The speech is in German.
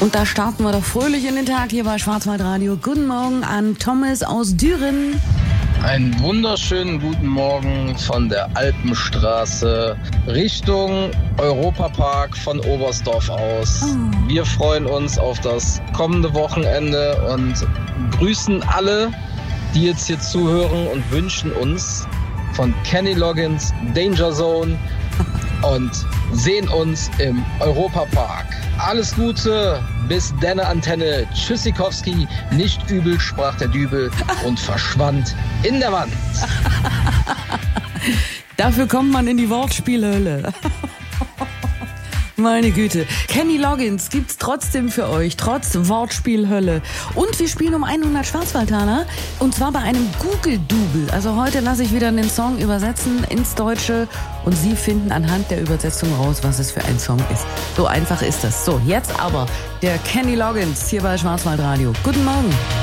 Und da starten wir doch fröhlich in den Tag hier bei Schwarzwaldradio. Guten Morgen an Thomas aus Düren. Einen wunderschönen guten Morgen von der Alpenstraße Richtung Europapark von Oberstdorf aus. Wir freuen uns auf das kommende Wochenende und grüßen alle, die jetzt hier zuhören und wünschen uns von Kenny Loggins Danger Zone und sehen uns im Europapark. Alles Gute, bis denne Antenne. Tschüssikowski, nicht übel, sprach der Dübel und verschwand in der Wand. Dafür kommt man in die Wortspielhölle. Meine Güte. Kenny Loggins gibt's trotzdem für euch, trotz Wortspielhölle. Und wir spielen um 100 Schwarzwaldtaler. Und zwar bei einem Google-Double. Also heute lasse ich wieder einen Song übersetzen ins Deutsche. Und Sie finden anhand der Übersetzung raus, was es für ein Song ist. So einfach ist das. So, jetzt aber der Kenny Loggins hier bei Schwarzwaldradio. Guten Morgen.